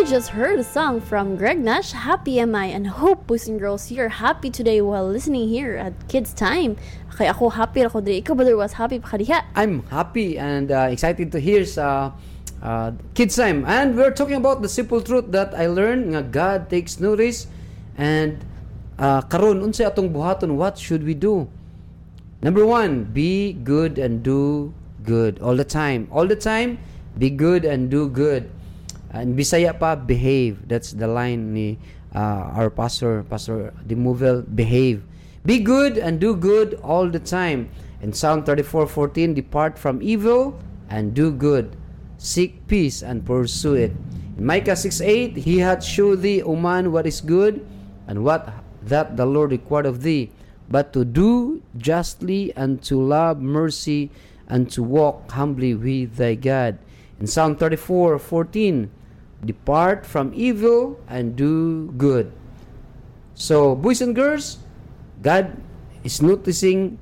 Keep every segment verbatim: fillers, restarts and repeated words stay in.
just heard a song from Greg Nash, Happy Am I, and hope boys and girls you're happy today while listening here at Kids Time. Kaya ako happy ako diri. Ikaw ba was happy pa kadiha? I'm happy and uh, excited to hear sa uh, Kids Time. And we're talking about the simple truth that I learned nga God takes notice. And uh, karon unsay atong buhaton, what should we do? Number one, be good and do good all the time. All the time, be good and do good. And Bisaya pa, behave. That's the line ni uh, our pastor, Pastor Demovel, behave. Be good and do good all the time. In Psalm thirty-four fourteen, depart from evil and do good. Seek peace and pursue it. In Micah six eight, he hath showed thee, O man, what is good, and what that the Lord required of thee, but to do justly and to love mercy and to walk humbly with thy God. In Psalm thirty-four fourteen, depart from evil and do good. So, boys and girls, God is noticing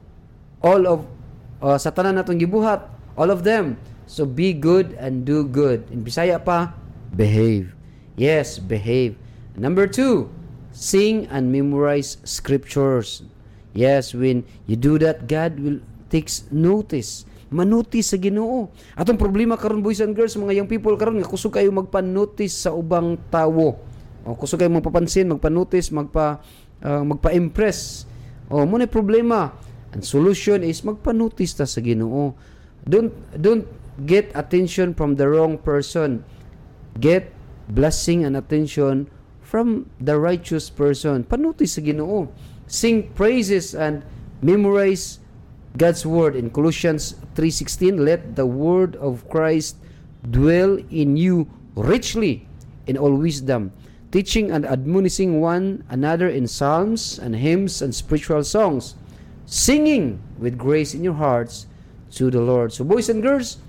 all of uh, sa tanan natong gibuhat, all of them. So, be good and do good. In Bisaya pa, behave. Yes, behave. Number two, sing and memorize scriptures. Yes, when you do that, God will takes notice. Manotice sa Ginoo. Atong problema karon, boys and girls, mga young people karon nga kusog kayo magpa-notice sa ubang tawo. O kusog kayo magpapansin, magpa-notice, magpa uh, magpa-impress. O mo na problema. And solution is magpa-notice ta sa Ginoo. Don't don't get attention from the wrong person. Get blessing and attention from the righteous person. Panutis sa Ginoo. Sing praises and memorize God's word. In Colossians three sixteen, let the word of Christ dwell in you richly in all wisdom, teaching and admonishing one another in psalms and hymns and spiritual songs, singing with grace in your hearts to the Lord. So boys and girls,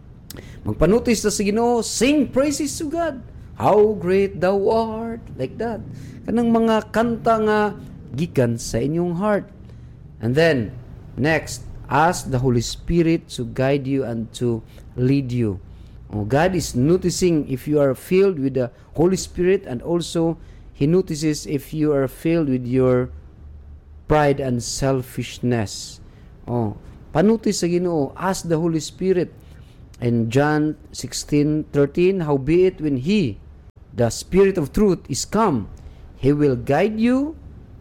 magpanutis na sa Ginoo, sing praises to God. How great thou art, like that. Kanang mga kanta nga gikan sa inyong heart. And then next, ask the Holy Spirit to guide you and to lead you. Oh, God is noticing if you are filled with the Holy Spirit, and also He notices if you are filled with your pride and selfishness. Oh, panutis sa Ginoo, ask the Holy Spirit. In John sixteen thirteen, howbeit when He, the Spirit of truth, is come, He will guide you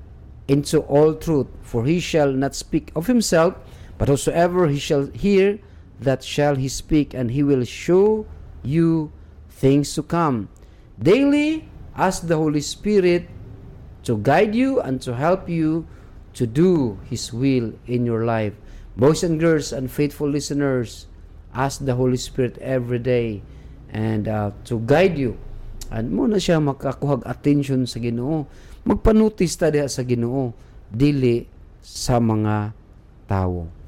into all truth. For He shall not speak of Himself, but whatsoever He shall hear, that shall He speak, and He will show you things to come. Daily, ask the Holy Spirit to guide you and to help you to do His will in your life. Boys and girls and faithful listeners, ask the Holy Spirit every day and uh, to guide you. And mo na siya makakuhag attention sa Ginoo. Magpanutis ta diha sa Ginoo, dili sa mga tawo.